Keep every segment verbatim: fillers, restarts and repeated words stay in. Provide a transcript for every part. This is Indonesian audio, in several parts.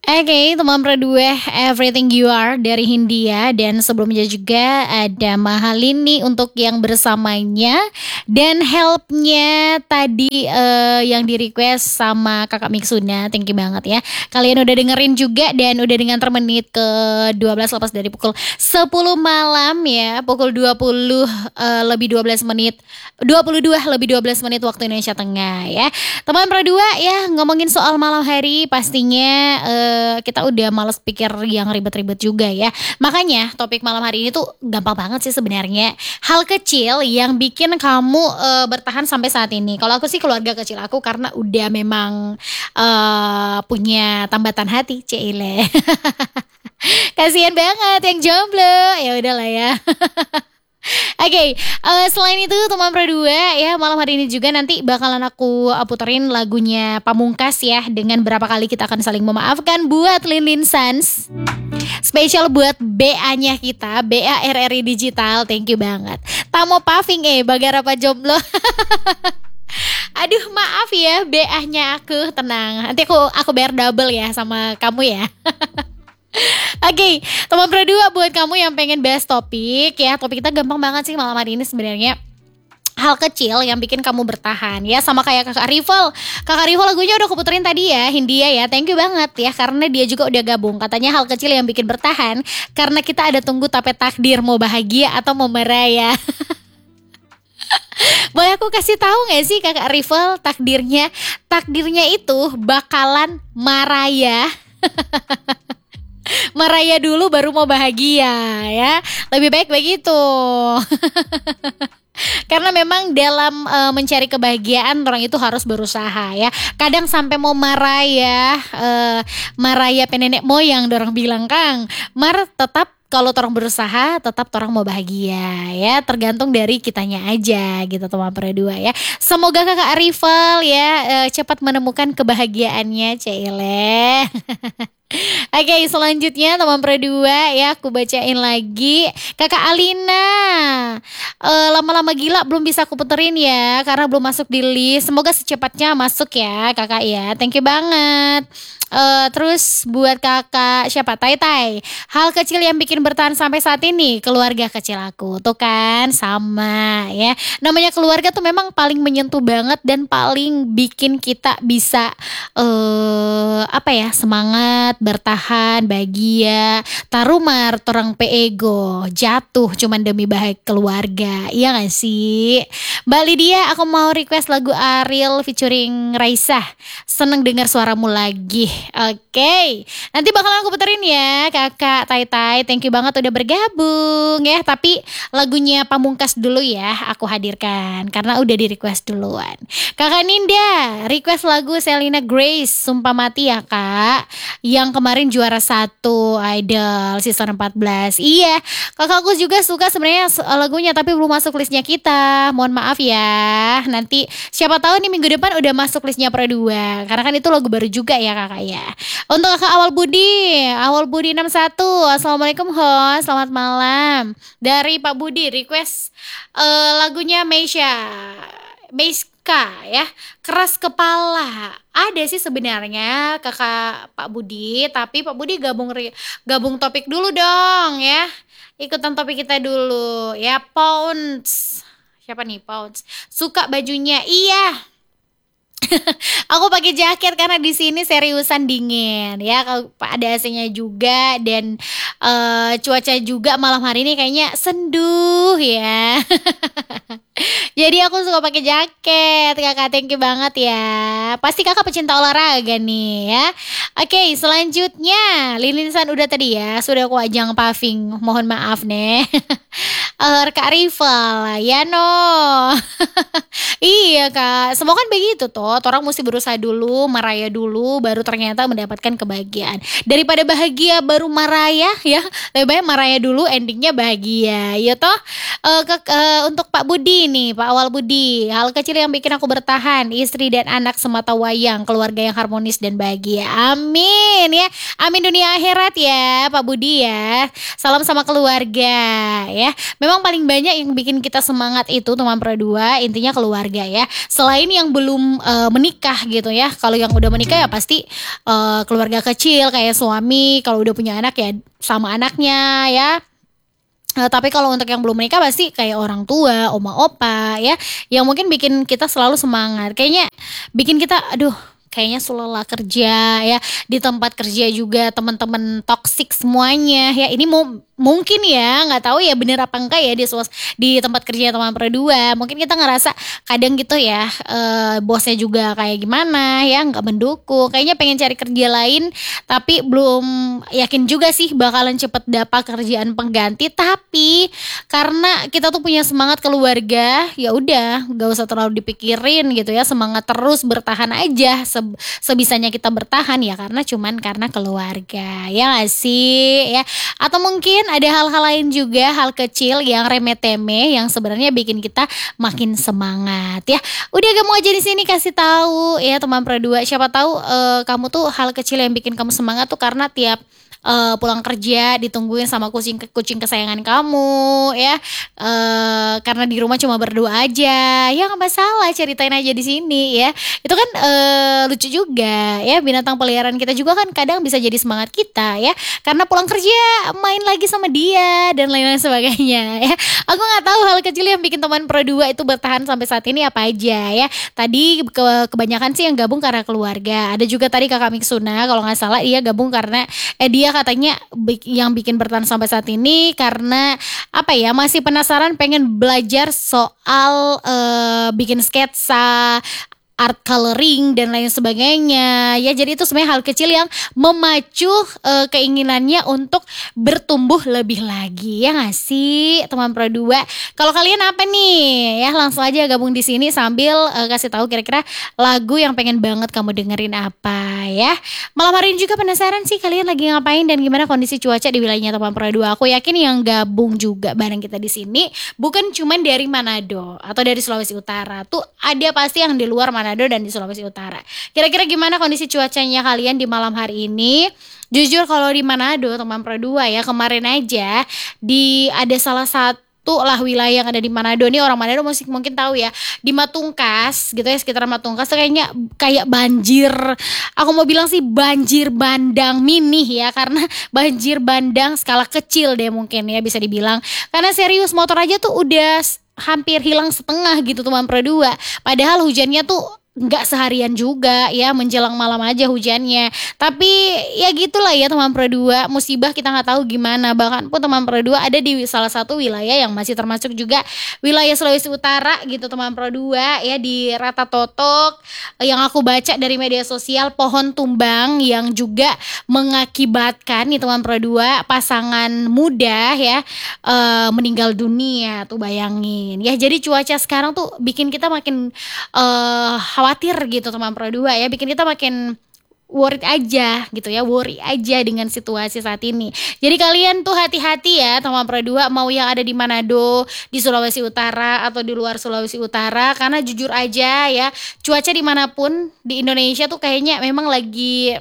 Oke, teman berdua, Everything You Are dari Hindia. Dan sebelumnya juga ada Mahalini untuk yang bersamanya. Dan helpnya tadi eh, yang di request sama kakak Miksuna. Thank you banget ya. Kalian udah dengerin juga dan udah dengan menit ke dua belas lepas dari pukul sepuluh malam ya. Pukul dua puluh eh, lebih dua belas menit. dua puluh dua lebih dua belas menit waktu Indonesia Tengah ya. Teman berdua ya, ngomongin soal malam hari pastinya eh, kita udah males pikir yang ribet-ribet juga ya. Makanya topik malam hari ini tuh gampang banget sih sebenarnya. Hal kecil yang bikin kamu uh, bertahan sampai saat ini. Kalau aku sih keluarga kecil aku karena udah memang uh, punya tambatan hati, Cile. Kasihan banget yang jomblo. Ya udahlah ya. Oke, okay, uh, selain itu teman berdua ya, malam hari ini juga nanti bakalan aku uh, puterin lagunya Pamungkas ya, dengan berapa kali kita akan saling memaafkan buat Lin Sans. Spesial buat B A-nya kita, B A R R I Digital, thank you banget. Tamo paving eh, bagar apa jomblo. Aduh maaf ya B A-nya aku, tenang. Nanti aku aku bayar double ya sama kamu ya. Oke, okay, teman berdua buat kamu yang pengen bahas topik ya, topik kita gampang banget sih malam hari ini sebenarnya. Hal kecil yang bikin kamu bertahan ya, sama kayak kakak Rival. Kakak Rival lagunya udah aku puterin tadi ya, Hindia ya. Thank you banget ya, karena dia juga udah gabung. Katanya hal kecil yang bikin bertahan karena kita ada tunggu tapi takdir mau bahagia atau mau meraya. Boleh aku kasih tahu gak sih kakak Rival takdirnya? Takdirnya itu bakalan maraya. Meraya dulu baru mau bahagia ya. Lebih baik begitu. Karena memang dalam uh, mencari kebahagiaan orang itu harus berusaha ya. Kadang sampai mau maraya uh, maraya penenek moyang dorang bilang Kang. Mar tetap kalau orang berusaha tetap orang mau bahagia ya, tergantung dari kitanya aja gitu teman berdua ya. Semoga kakak Rival ya uh, cepat menemukan kebahagiaannya, Cile. Oke, okay, selanjutnya teman berdua ya, aku bacain lagi kakak Alina. uh, Lama-lama gila belum bisa aku puterin ya, karena belum masuk di list. Semoga secepatnya masuk ya kakak ya, thank you banget. Uh, terus buat kakak siapa, Tai Tai, hal kecil yang bikin bertahan sampai saat ini, keluarga kecil aku. Tuh kan sama ya, namanya keluarga tuh memang paling menyentuh banget dan paling bikin kita bisa uh, apa ya, semangat, bertahan, bahagia, tarumar, torang pe ego, jatuh cuman demi bahagia keluarga. Iya gak sih Mbak Lydia? Aku mau request lagu Ariel featuring Raisa, seneng dengar suaramu lagi. Oke, okay. Nanti bakalan aku puterin ya kakak Tai Tai. Thank you banget udah bergabung ya. Tapi lagunya Pamungkas dulu ya aku hadirkan karena udah di request duluan. Kakak Ninda request lagu Selena Grace, Sumpah Mati ya kak, yang kemarin juara satu Idol season empat belas. Iya, kakakku juga suka sebenarnya lagunya tapi belum masuk listnya kita. Mohon maaf ya. Nanti siapa tahu nih minggu depan udah masuk listnya Pro dua. Karena kan itu lagu baru juga ya kakak ya. Untuk kakak Awal Budi, Awal Budi enam satu. Assalamualaikum host, selamat malam. Dari Pak Budi request uh, lagunya Meisha Beiska ya, Keras Kepala. Ada sih sebenarnya kakak Pak Budi, tapi Pak Budi gabung gabung topik dulu dong ya. Ikutan topik kita dulu ya. Pounds. Siapa nih Pounds? Suka bajunya. Iya. Aku pakai jaket karena di sini seriusan dingin ya. Kalau ada A C-nya juga dan uh, cuaca juga malam hari ini kayaknya senduh ya. Jadi aku suka pakai jaket kakak, thank you banget ya. Pasti kakak pecinta olahraga nih ya. Oke, selanjutnya Lilisan udah tadi ya, sudah aku ajang paving, mohon maaf nih. uh, Kak Rival ya no. Iya kak, semua kan begitu toh. Orang mesti berusaha dulu, meraya dulu, baru ternyata mendapatkan kebahagiaan. Daripada bahagia baru meraya ya, lebih baik meraya dulu, endingnya bahagia. Ya toh. Uh, ke, uh, untuk Pak Budi nih, Pak Awal Budi, hal kecil yang bikin aku bertahan, istri dan anak semata wayang, keluarga yang harmonis dan bahagia. Amin ya, amin dunia akhirat ya Pak Budi ya. Salam sama keluarga ya. memang paling banyak yang bikin kita semangat itu teman pro dua intinya keluarga ya. Selain yang belum uh, menikah gitu ya. Kalau yang udah menikah ya pasti uh, keluarga kecil kayak suami, kalau udah punya anak ya sama anaknya ya. Uh, tapi kalau untuk yang belum menikah pasti kayak orang tua, oma opa ya, yang mungkin bikin kita selalu semangat. Kayaknya bikin kita aduh kayaknya selelah kerja ya, di tempat kerja juga teman-teman toksik semuanya ya. Ini mau mungkin ya nggak tahu ya bener apa enggak ya di suas di tempat kerja teman pro dua. Mungkin kita ngerasa kadang gitu ya, eh, bosnya juga kayak gimana ya, nggak mendukung. Kayaknya pengen cari kerja lain tapi belum yakin juga sih bakalan cepet dapat kerjaan pengganti. Tapi karena kita tuh punya semangat keluarga, ya udah nggak usah terlalu dipikirin gitu ya. Semangat terus bertahan aja se- sebisanya kita bertahan ya, karena cuman karena keluarga ya nggak sih ya. Atau mungkin ada hal-hal lain juga, hal kecil yang remeh-temeh yang sebenarnya bikin kita makin semangat ya. Udah kamu aja di sini kasih tahu ya teman pro dua, siapa tahu eh, kamu tuh hal kecil yang bikin kamu semangat tuh karena tiap eh, pulang kerja ditungguin sama kucing kucing kesayangan kamu ya. Eh, karena di rumah cuma berdua aja. Ya nggak masalah, ceritain aja di sini ya. Itu kan eh, lucu juga ya, binatang peliharaan kita juga kan kadang bisa jadi semangat kita ya. Karena pulang kerja main lagi sama dia dan lain-lain sebagainya ya. Aku nggak tahu hal kecil yang bikin teman pro dua itu bertahan sampai saat ini apa aja ya. Tadi ke, kebanyakan sih yang gabung karena keluarga. Ada juga tadi kakak Miksuna kalau nggak salah dia gabung karena eh dia katanya bik- yang bikin bertahan sampai saat ini karena apa ya, masih penasaran pengen belajar soal eh, bikin sketsa, art coloring dan lain sebagainya ya. Jadi itu sebenarnya hal kecil yang memacu uh, keinginannya untuk bertumbuh lebih lagi ya nggak sih teman pro dua. Kalau kalian apa nih ya, langsung aja gabung di sini sambil uh, kasih tahu kira-kira lagu yang pengen banget kamu dengerin apa ya. Malam hari ini juga penasaran sih kalian lagi ngapain dan gimana kondisi cuaca di wilayahnya teman pro dua. Aku yakin yang gabung juga bareng kita di sini bukan cuman dari Manado atau dari Sulawesi Utara, tuh ada pasti yang di luar Manado dan di Sulawesi Utara. Kira-kira gimana kondisi cuacanya kalian di malam hari ini? Jujur kalau di Manado teman pro dua ya, kemarin aja di ada salah satu lah wilayah yang ada di Manado nih, orang Manado mungkin mungkin tahu ya, di Matungkas gitu ya, sekitar Matungkas tuh kayaknya kayak banjir. Aku mau bilang sih banjir bandang mini ya, karena banjir bandang skala kecil deh mungkin ya bisa dibilang. Karena serius motor aja tuh udah hampir hilang setengah gitu teman pro dua. Padahal hujannya tuh nggak seharian juga ya, menjelang malam aja hujannya. Tapi ya gitulah ya teman pro dua, musibah kita nggak tahu gimana. Bahkan pun teman pro dua ada di salah satu wilayah yang masih termasuk juga wilayah Sulawesi Utara gitu teman pro dua ya, di Rata Totok. Yang aku baca dari media sosial, pohon tumbang yang juga mengakibatkan nih teman pro dua pasangan muda ya eh, meninggal dunia tuh, bayangin ya. Jadi cuaca sekarang tuh bikin kita makin eh, khawatir gitu teman pro dua ya, bikin kita makin worried aja gitu ya, worry aja dengan situasi saat ini. Jadi kalian tuh hati-hati ya teman pro dua, mau yang ada di Manado, di Sulawesi Utara atau di luar Sulawesi Utara, karena jujur aja ya cuaca dimanapun di Indonesia tuh kayaknya memang lagi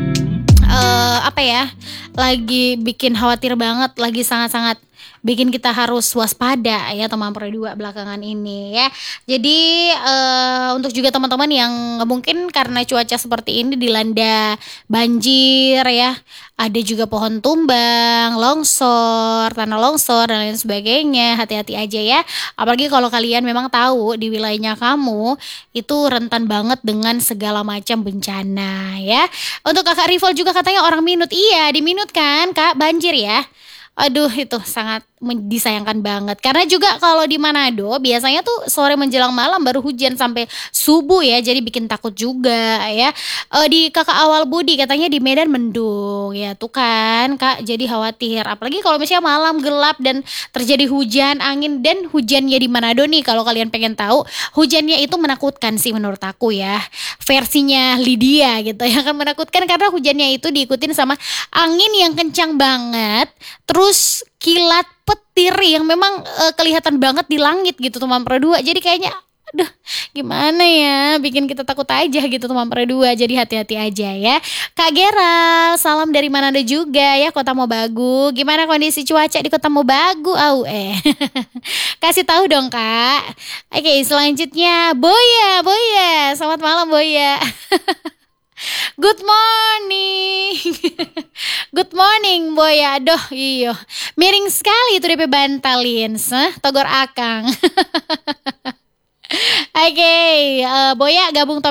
uh, apa ya, lagi bikin khawatir banget, lagi sangat-sangat bikin kita harus waspada ya teman pro dua belakangan ini ya. Jadi uh, untuk juga teman-teman yang mungkin karena cuaca seperti ini dilanda banjir ya, ada juga pohon tumbang, longsor, tanah longsor dan lain sebagainya, hati-hati aja ya. Apalagi kalau kalian memang tahu di wilayahnya kamu itu rentan banget dengan segala macam bencana ya. Untuk kakak Rival juga katanya orang Minut, iya di Minut kan kak banjir ya. Aduh itu sangat disayangkan banget, karena juga kalau di Manado biasanya tuh sore menjelang malam baru hujan sampai subuh ya, jadi bikin takut juga ya. E, di kakak Awal Budi katanya di Medan mendung ya, tuh kan kak, jadi khawatir apalagi kalau misalnya malam gelap dan terjadi hujan angin. Dan hujannya di Manado nih kalau kalian pengen tahu, hujannya itu menakutkan sih menurut aku ya, versinya Lydia gitu ya kan, menakutkan karena hujannya itu diikutin sama angin yang kencang banget, terus kilat petir yang memang uh, kelihatan banget di langit gitu teman pro dua. Jadi kayaknya Duh, gimana ya, bikin kita takut aja gitu teman dua. Jadi hati-hati aja ya. Kak Geral, salam dari Manado juga ya, Kota Mobagu. Gimana kondisi cuaca di Kota Mobagu? Au eh. Kasih tahu dong, Kak. Oke, selanjutnya Boya, Boya. Selamat malam, Boya. Good morning. Good morning, Boya. Aduh, iyo. Miring sekali itu D P Bantalin. Seh, Togor Akang. Oke, eh, Boya gabung